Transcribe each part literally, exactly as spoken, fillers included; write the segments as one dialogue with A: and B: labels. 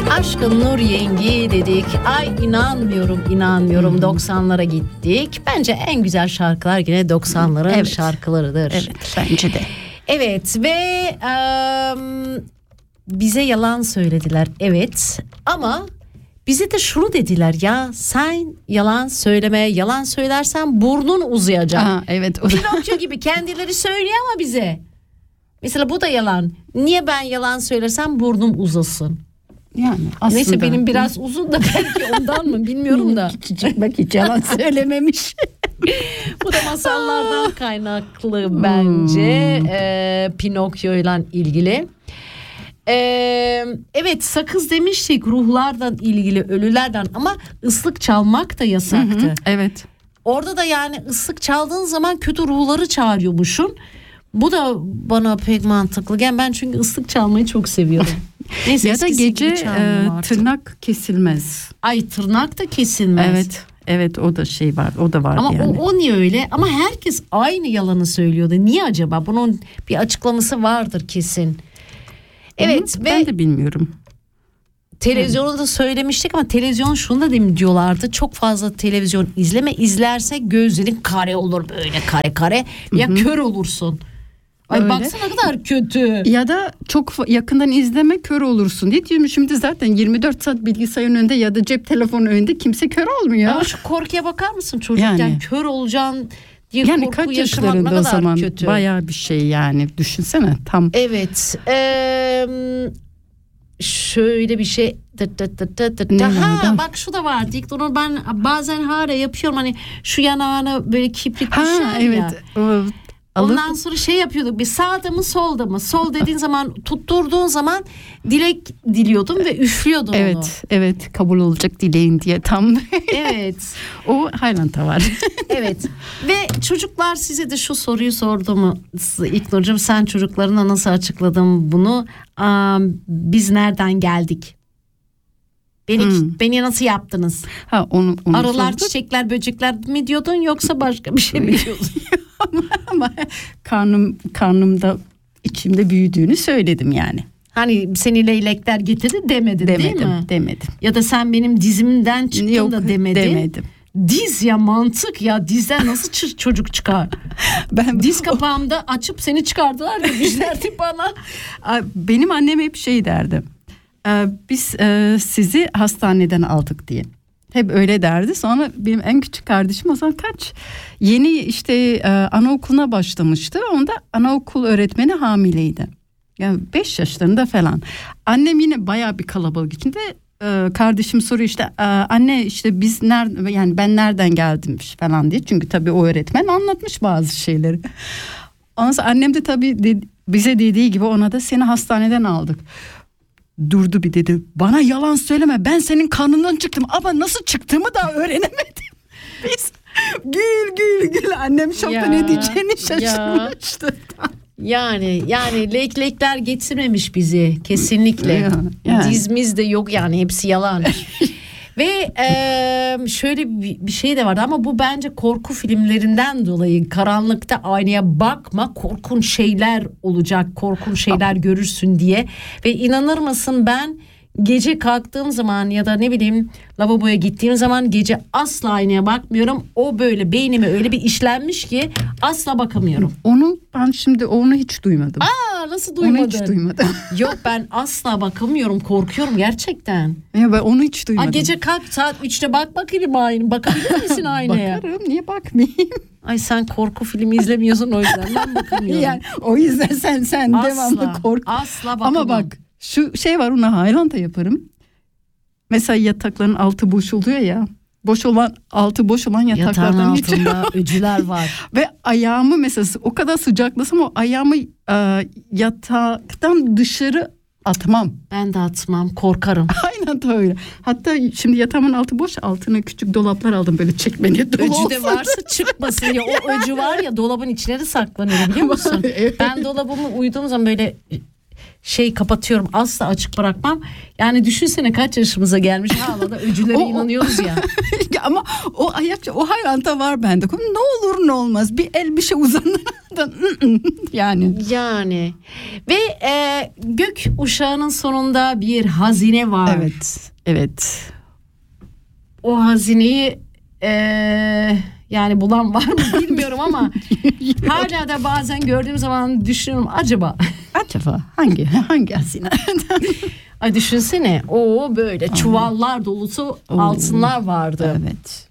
A: Aşkın Nur Yengi dedik. Ay inanmıyorum inanmıyorum hmm. doksanlara gittik. Bence en güzel şarkılar yine doksanların evet. şarkılarıdır.
B: Evet bence de.
A: Evet ve um, bize yalan söylediler evet ama bize de şunu dediler ya sen yalan söyleme, yalan söylersen burnun uzayacak.
B: Aa, evet.
A: Pinokyo gibi kendileri söylüyor ama bize. Mesela bu da yalan. Niye ben yalan söylersem burnum uzasın?
B: Yani aslında.
A: Neyse benim biraz uzun da belki ondan mı bilmiyorum da.
B: Küçücük bak hiç yalan söylememiş.
A: Bu da masallardan kaynaklı bence hmm. e, Pinokyo ile ilgili. Ee, evet sakız demiştik ruhlardan ilgili ölülerden ama ıslık çalmak da yasaktı. Hı hı,
B: evet.
A: Orada da yani ıslık çaldığın zaman kötü ruhları çağırıyormuşsun. Bu da bana pek mantıklı. Yani ben çünkü ıslık çalmayı çok seviyorum. Neyse,
B: ya da gece e, tırnak kesilmez.
A: Ay tırnak da kesilmez.
B: Evet. Evet o da şey var. O da var
A: ama
B: yani.
A: Ama o, o niye öyle? Ama herkes aynı yalanı söylüyordu. Niye acaba? Bunun bir açıklaması vardır kesin. Evet
B: Hı,
A: ve
B: ben de bilmiyorum.
A: Televizyonda da söylemiştik ama televizyon şunu da demin diyorlardı. Çok fazla televizyon izleme. İzlerse gözlerin kare olur böyle kare kare. Ya Hı-hı. kör olursun. Ay öyle. Baksana ne kadar kötü.
B: Ya da çok yakından izleme kör olursun diye diyorum. Şimdi zaten yirmi dört saat bilgisayarın önünde ya da cep telefonu önünde kimse kör olmuyor.
A: Ama şu korkuya bakar mısın çocukken yani. Kör olacaksın diye yani korku
B: kaç
A: yaşamak ne
B: kadar o zaman
A: kötü.
B: Bayağı bir şey yani düşünsene tam.
A: Evet. Ee, şöyle bir şey. Ha, bak şu da var. Onu ben bazen hala yapıyorum. Hani şu yanağına böyle kibrit düşer
B: evet.
A: ya.
B: Evet.
A: Alıp... Ondan sonra şey yapıyorduk. Bir sağda mı solda mı? Sol dediğin zaman tutturduğun zaman dilek diliyordum ve üflüyordum
B: evet,
A: onu.
B: Evet evet kabul olacak dileğin diye tam.
A: Evet.
B: O Highland'da var.
A: Evet. Ve çocuklar size de şu soruyu sordu mu? İlknur'cum sen çocuklarına nasıl açıkladın bunu? Aa, biz nereden geldik? Beni, hmm. beni nasıl yaptınız?
B: Ha, onu, onu
A: Arılar,
B: sorduk.
A: Çiçekler, böcekler mi diyordun yoksa başka bir şey mi diyordun?
B: ama, ama karnım karnımda içimde büyüdüğünü söyledim yani.
A: Hani seni leylekler getirdi demedin
B: demedim,
A: değil mi?
B: Demedim.
A: Ya da sen benim dizimden çıktın Yok, da demedin.
B: Demedim.
A: Diz ya mantık ya dizden nasıl ç- çocuk çıkar? Ben diz kapağımda açıp seni çıkardılar demişlerdi bana.
B: Benim annem hep şey derdi. Biz sizi hastaneden aldık diye. Hep öyle derdi. Sonra benim en küçük kardeşim o zaman kaç? Yeni işte e, anaokuluna başlamıştı. Onda anaokul öğretmeni hamileydi. Yani beş yaşlarında falan. Annem yine bayağı bir kalabalık içinde. E, kardeşim soruyor işte e, anne işte biz nerede yani ben nereden geldim falan diye. Çünkü tabii o öğretmen anlatmış bazı şeyleri. Ondan sonra annem de tabii de, bize dediği gibi ona da seni hastaneden aldık. Durdu bir dedi. Bana yalan söyleme. Ben senin karnından çıktım ama nasıl çıktığımı da öğrenemedim. Biz gül gül gül. Annem şokta ya, ne diyeceğini şaşırmıştı. Ya.
A: Yani yani leklekler getirmemiş bizi kesinlikle. Ya, yani. Dizimiz de yok yani hepsi yalan. Ve e, şöyle bir şey de vardı ama bu bence korku filmlerinden dolayı karanlıkta aynaya bakma korkunç şeyler olacak korkunç şeyler görürsün diye ve inanır mısın ben gece kalktığım zaman ya da ne bileyim lavaboya gittiğim zaman gece asla aynaya bakmıyorum. O böyle beynime öyle bir işlenmiş ki asla bakamıyorum.
B: Onu ben şimdi onu hiç duymadım.
A: Aa nasıl duymadın?
B: Onu hiç duymadım.
A: Yok ben asla bakamıyorum korkuyorum gerçekten.
B: Ya ben onu hiç duymadım.
A: Aa, gece kalk saat üçte bak bakayım aynı. Bakabilir misin aynaya?
B: Bakarım niye bakmayayım?
A: Ay sen korku filmi izlemiyorsun o yüzden ben bakamıyorum.
B: Yani o yüzden sen sen asla, devamlı kork.
A: Asla bakamam.
B: Ama bak şu şey var ona Highland'da yaparım. Mesela yatakların altı boş oluyor ya. Boş olan altı boş olan yataklardan
A: yatağın altında öcüler var.
B: Ve ayağımı mesela o kadar sıcaklasam o ayağımı e, yataktan dışarı atmam.
A: Ben de atmam korkarım.
B: Aynen da öyle. Hatta şimdi yatağımın altı boş altına küçük dolaplar aldım böyle çekmeli dolu olsun.
A: Öcü de varsa çıkmasın ya o öcü var ya dolabın içine de saklanıyor biliyor musun? Evet. Ben dolabımı uyuduğum zaman böyle şey kapatıyorum, asla açık bırakmam. Yani düşünsene kaç yaşımıza gelmiş hala da öcülere
B: O- o-
A: inanıyoruz ya.
B: Ya ama o ayak o hayalta var bende. Ne olur ne olmaz bir el bir şey uzanır. Yani
A: Yani ve e, gök uşağının sonunda bir hazine var.
B: evet evet.
A: O hazineyi e, yani bulan var mı bilmiyorum ama hala da bazen gördüğüm zaman düşünüyorum, acaba
B: Acaba hangi hangi hazine?
A: ay düşünsene, o böyle çuvallar dolusu altınlar vardı.
B: Evet.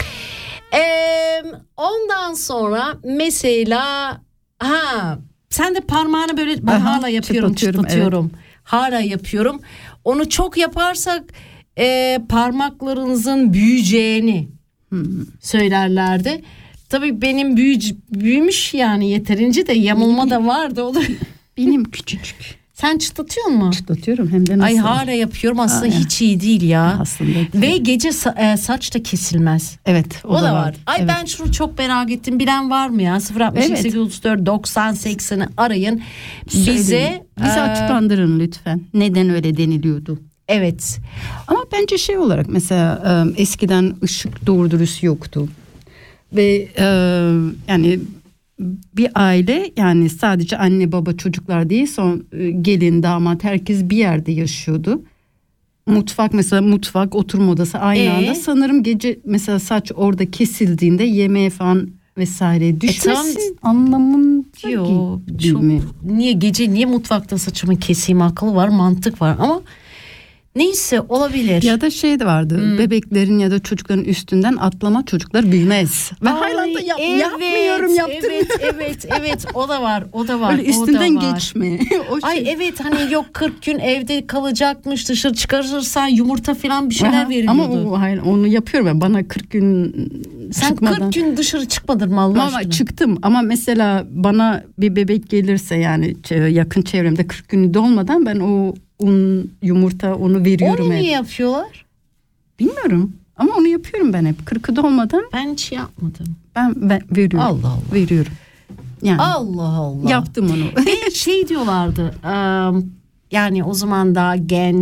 A: Ee, ondan sonra mesela ha sen de parmağını böyle, ben
B: Aha,
A: hala yapıyorum,
B: çıtlatıyorum,
A: çıtlatıyorum. Hala yapıyorum. Onu çok yaparsak e, parmaklarınızın büyüyeceğini
B: Hmm.
A: söylerlerdi. Tabii benim büyüc- büyümüş yani yeterince de yamulma da vardı. O da
B: Benim küçücük.
A: sen çıtlatıyor musun?
B: Çıtlatıyorum hem de nasıl?
A: Ay hala yapıyorum aslında,
B: Aa, ya.
A: hiç iyi değil ya.
B: Aslında.
A: Ve gece sa- e, saç da kesilmez.
B: Evet o,
A: O, da,
B: da
A: var. Ay
B: evet.
A: ben şunu çok merak ettim. Bilen var mı ya? sıfır altmış
B: Evet.
A: sekiz otuz dört doksan sekseni arayın.
B: Söyleyin.
A: Bize
B: bize
A: e,
B: açıklandırın lütfen. Neden öyle deniliyordu?
A: evet.
B: Ama bence şey olarak mesela e, eskiden ışık doğru dürüst yoktu. Ve e, yani bir aile, yani sadece anne baba çocuklar değil, son e, gelin damat herkes bir yerde yaşıyordu. Mutfak mesela, mutfak oturma odası aynı
A: Ee?
B: anda. Sanırım gece mesela saç orada kesildiğinde yemeğe falan vesaire düşmesin anlamında
A: Yo,
B: değil
A: çok,
B: mi?
A: niye gece niye mutfakta saçımı keseyim, akıl var, mantık var ama neyse, olabilir.
B: Ya da şey de vardı,
A: Hmm.
B: bebeklerin ya da çocukların üstünden atlama, çocuklar büyümez. Ve
A: Ay,
B: hala da yap,
A: evet,
B: yapmıyorum, yaptırmıyorum.
A: Evet evet evet o da var, o da var.
B: Öyle üstünden
A: o da var.
B: geçme. O
A: Ay
B: şey.
A: evet, hani yok kırk gün evde kalacakmış, dışarı çıkarırsan yumurta falan bir şeyler
B: Aha,
A: veriliyordu.
B: ama o, hayır, onu yapıyorum ben. Bana kırk gün
A: Sen
B: çıkmadan.
A: kırk gün dışarı çıkmadın mı Allah
B: Ama
A: aşkına?
B: çıktım, ama mesela bana bir bebek gelirse, yani ç- yakın çevremde kırk günü dolmadan ben o un, yumurta onu veriyorum
A: Onu
B: hep.
A: niye yapıyorlar?
B: Bilmiyorum ama onu yapıyorum ben hep. Kırkı dolmadan
A: Ben hiç yapmadım.
B: ben, ben veriyorum.
A: Allah Allah.
B: Veriyorum. Yani
A: Allah Allah.
B: yaptım onu.
A: Ve şey diyorlardı. ıı, yani o zaman daha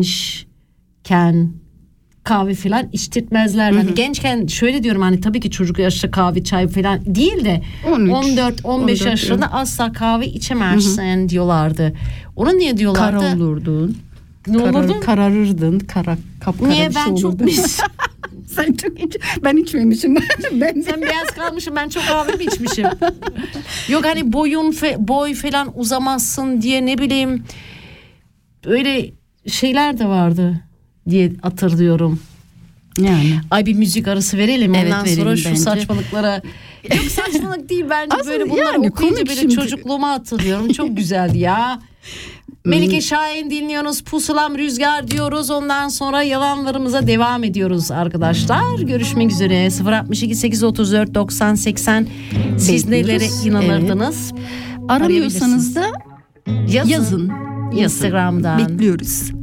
A: gençken kahve falan içtirtmezlerdi. Hani gençken şöyle diyorum, hani tabii ki çocuk yaşta kahve çay falan değil de
B: on üç,
A: on dört on beş
B: on dört
A: yaşlarında asla kahve içemezsin diyorlardı. Onu niye diyorlardı?
B: Kara olurdun.
A: Ne
B: Karar-
A: olurdu?
B: Kararırdın. Kara, kapkara
A: Niye
B: bir şey
A: ben çok
B: olurdun.
A: mis?
B: Sen çok iç, ben içmemişim. ben
A: Sen beyaz kalmışım, ben çok kahve mi içmişim? Yok hani boyun fe, boy falan uzamazsın diye, ne bileyim, öyle şeyler de vardı diye hatırlıyorum.
B: yani.
A: Ay bir müzik arası verelim,
B: Evet,
A: ondan
B: verelim
A: sonra şu
B: bence.
A: saçmalıklara. Yok saçmalık değil bence,
B: Aslında
A: böyle bunları
B: yani
A: okuyunca
B: komik
A: böyle
B: şimdi.
A: çocukluğuma hatırlıyorum. Çok güzeldi ya. Melike Şahin dinliyoruz, Pusulam Rüzgar diyoruz, ondan sonra yalanlarımıza devam ediyoruz arkadaşlar. Görüşmek üzere. sıfır altmış iki sekiz otuz dört doksan seksen siz
B: Bekliyoruz.
A: nelere inanırdınız?
B: Aramıyorsanız da
A: Yazın.
B: yazın.
A: Instagram'dan.
B: Bekliyoruz.